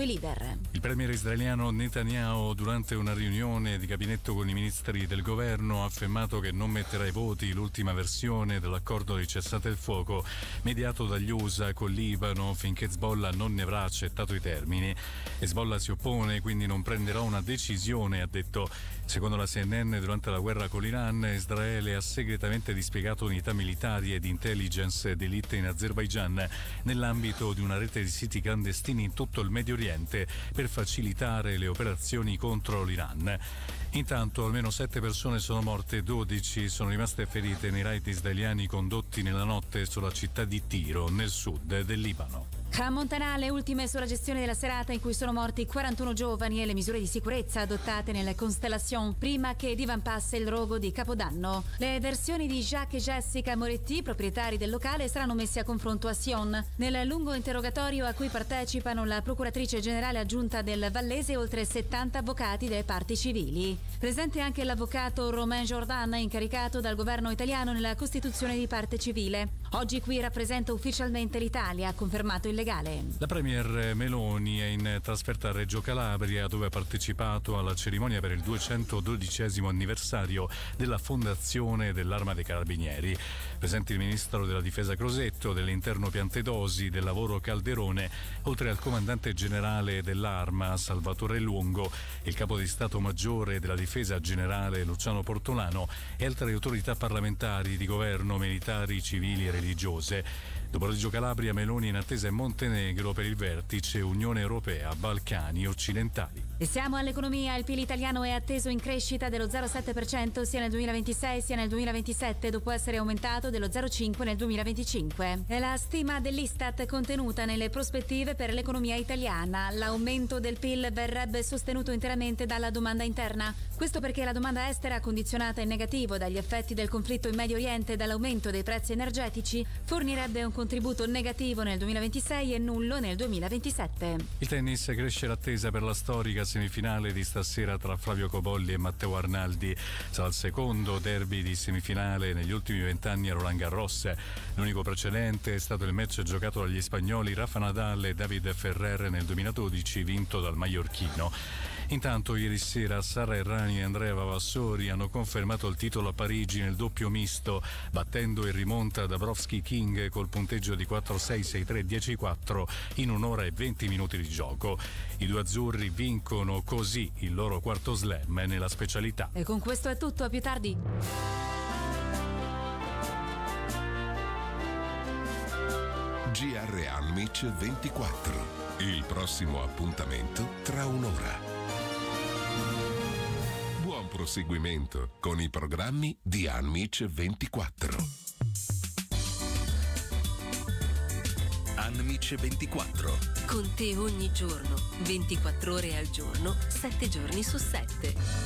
leader. Il premier israeliano Netanyahu, durante una riunione di gabinetto con i ministri del governo, ha affermato che non metterà ai voti l'ultima versione dell'accordo di cessate il fuoco mediato dagli USA con l'Ibano finché Hezbollah non ne avrà accettato i termini. Hezbollah si oppone, quindi non prenderà una decisione, ha detto. Secondo la CNN, durante la guerra con l'Iran, Israele ha segretamente dispiegato unità militari e di intelligence d'élite in Azerbaigian nell'ambito di una rete di siti clandestini in tutto il Medio Oriente per facilitare le operazioni contro l'Iran. Intanto almeno 7 persone sono morte e 12 sono rimaste ferite nei raid israeliani condotti nella notte sulla città di Tiro, nel sud del Libano. A Montanà le ultime sulla gestione della serata in cui sono morti 41 giovani e le misure di sicurezza adottate nelle Constellation prima che divampasse il rogo di Capodanno. Le versioni di Jacques e Jessica Moretti, proprietari del locale, saranno messe a confronto a Sion. Nel lungo interrogatorio a cui partecipano la procuratrice generale aggiunta del Vallese e oltre 70 avvocati delle parti civili. Presente anche l'avvocato Romain Jordan, incaricato dal governo italiano nella costituzione di parte civile. Oggi qui rappresenta ufficialmente l'Italia, ha confermato il legale. La premier Meloni è in trasferta a Reggio Calabria, dove ha partecipato alla cerimonia per il 212° anniversario della fondazione dell'Arma dei Carabinieri. Presenti il ministro della Difesa Crosetto, dell'Interno Piantedosi, del Lavoro Calderone, oltre al comandante generale dell'Arma Salvatore Luongo, il capo di Stato Maggiore della Difesa Generale Luciano Portolano e altre autorità parlamentari, di governo, militari, civili e religiose. Dopo Reggio Calabria, Meloni è in attesa in Montenegro per il vertice Unione Europea Balcani Occidentali. E siamo all'economia. Il PIL italiano è atteso in crescita dello 0,7% sia nel 2026 sia nel 2027, dopo essere aumentato dello 0,5% nel 2025. È la stima dell'Istat contenuta nelle prospettive per l'economia italiana. L'aumento del PIL verrebbe sostenuto interamente dalla domanda interna. Questo perché la domanda estera, condizionata in negativo dagli effetti del conflitto in Medio Oriente e dall'aumento dei prezzi energetici, fornirebbe un contributo negativo nel 2026 e nullo nel 2027. Il tennis, cresce l'attesa per la storica semifinale di stasera tra Flavio Cobolli e Matteo Arnaldi. Sarà il secondo derby di semifinale negli ultimi 20 anni a Roland Garros. L'unico precedente è stato il match giocato dagli spagnoli Rafa Nadal e David Ferrer nel 2012, vinto dal maiorchino. Intanto ieri sera Sara Errani e Andrea Vavassori hanno confermato il titolo a Parigi nel doppio misto, battendo in rimonta Dabrowski King col punteggio di 4-6, 6-3, 10-4 in 1 ora e 20 minuti di gioco. I due azzurri vincono così il loro quarto slam nella specialità. E con questo è tutto, a più tardi. GR Anmic 24. Il prossimo appuntamento tra un'ora. Buon proseguimento con i programmi di Anmic 24. Anmic 24. Con te ogni giorno, 24 ore al giorno, 7 giorni su 7.